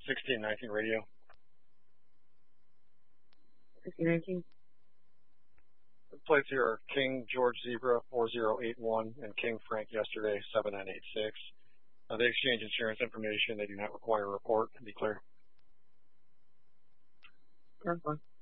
1619 radio. 1619. The plates here are King George Zebra 4081 and King Frank Yesterday 7986. They exchange insurance information. They do not require a report. Be clear. That's fine.